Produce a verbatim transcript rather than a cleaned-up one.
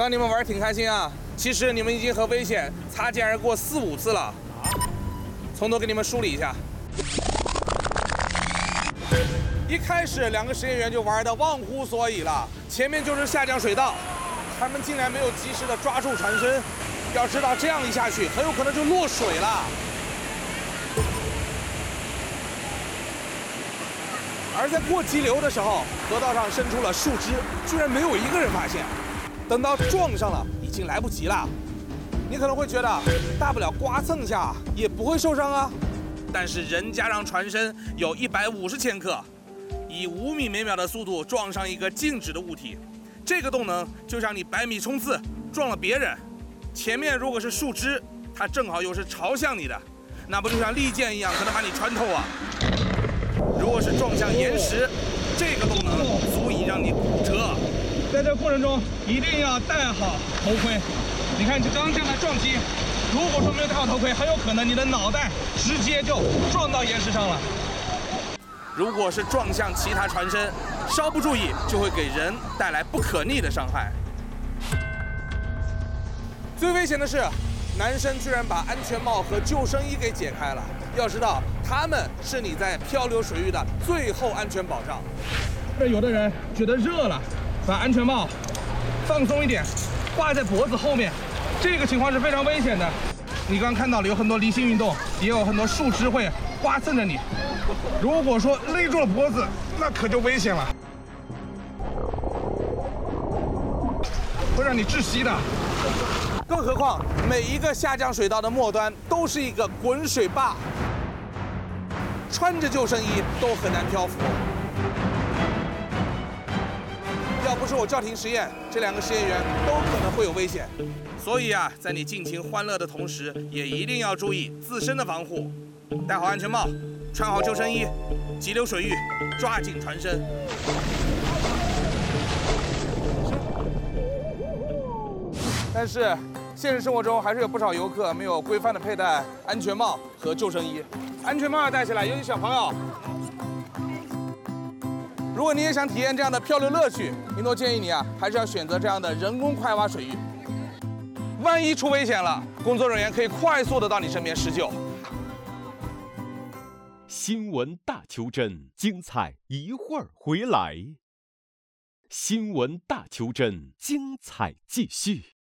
看你们玩挺开心啊，其实你们已经和危险擦肩而过四五次了。从头给你们梳理一下。一开始两个实验员就玩得忘乎所以了，前面就是下降水道，他们竟然没有及时的抓住船身。要知道这样一下去，很有可能就落水了。而在过急流的时候，河道上伸出了树枝，居然没有一个人发现。等到撞上了，已经来不及了。你可能会觉得，大不了刮蹭一下，也不会受伤啊。但是人家让船身有一百五十千克，以五米每秒的速度撞上一个静止的物体，这个动能就像你百米冲刺撞了别人，前面如果是树枝，它正好又是朝向你的，那不就像利剑一样，可能把你穿透啊。如果是撞向岩石，这个动能足以让你骨折。在这过程中一定要戴好头盔。你看，就刚刚这样的撞击，如果说没有戴好头盔，很有可能你的脑袋直接就撞到岩石上了。如果是撞向其他船身，稍不注意就会给人带来不可逆的伤害。最危险的是，男生居然把安全帽和救生衣给解开了。要知道，他们是你在漂流水域的最后安全保障。那有的人觉得热了，把安全帽放松一点，挂在脖子后面，这个情况是非常危险的。你刚刚看到了，有很多离心运动，也有很多树枝会刮蹭着你。如果说勒住了脖子，那可就危险了，会让你窒息的。更何况，每一个下降水道的末端都是一个滚水坝，穿着救生衣都很难漂浮。要不是我叫停实验，这两个实验员都可能会有危险。所以啊，在你尽情欢乐的同时，也一定要注意自身的防护，戴好安全帽，穿好救生衣，急流水域抓紧船身。但是现实生活中还是有不少游客没有规范的佩戴安全帽和救生衣。安全帽要戴起来，尤其小朋友。如果你也想体验这样的漂流乐趣，林多建议你啊，还是要选择这样的人工快挖水域。万一出危险了，工作人员可以快速的到你身边施救。 新闻大求真，精彩一会儿回来。新闻大求真，精彩继续。